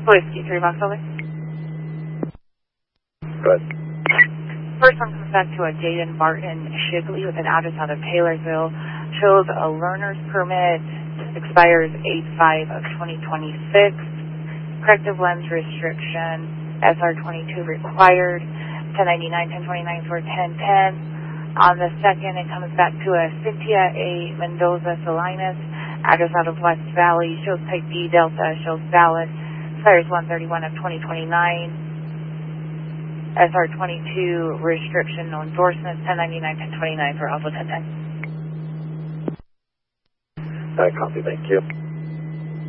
Whiskey 3 Box over. Good. First one comes back to a Jaden Barton Shigley with an address out of Taylorsville. Shows a learner's permit. Expires 8/5 of 2026. Corrective lens restriction. SR22 required. 1099, 1029 for 1010. On the second, it comes back to a Cynthia A. Mendoza Salinas. Address out of West Valley. Shows type D Delta. Shows valid. Expires 1/31 of 2029. SR22 restriction, no endorsements, 1099, 1029 for Alpha 1010. Copy, thank you.